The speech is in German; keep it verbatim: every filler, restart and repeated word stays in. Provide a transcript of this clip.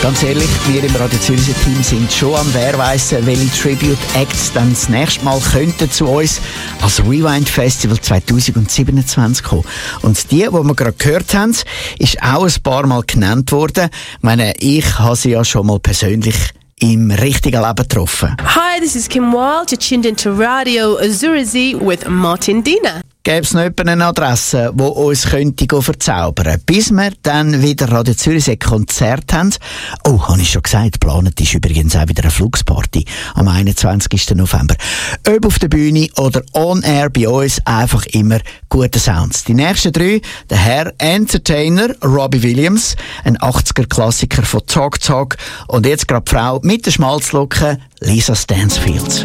Ganz ehrlich, wir im Radio Zürich Team sind schon am Wer weiss, welche Tribute Acts dann das nächste Mal könnten zu uns als Rewind Festival zwanzig siebenundzwanzig kommen. Und die, die wir gerade gehört haben, ist auch ein paar Mal genannt worden. Ich meine, ich habe sie ja schon mal persönlich im richtigen Leben getroffen. Hi, this is Kim Wilde. You're tuned into Radio Zurizi with Martin Diener. Gäbe es noch eine Adresse, die uns könnte verzaubern, bis wir dann wieder Radio Zürich Konzert haben? Oh, habe ich schon gesagt, geplant ist übrigens auch wieder eine Flugsparty am einundzwanzigsten November. Ob auf der Bühne oder on air bei uns, einfach immer gute Sounds. Die nächsten drei, der Herr Entertainer Robbie Williams, ein achtziger-Klassiker von Talk Talk und jetzt gerade die Frau mit der Schmalzlocke Lisa Stansfield.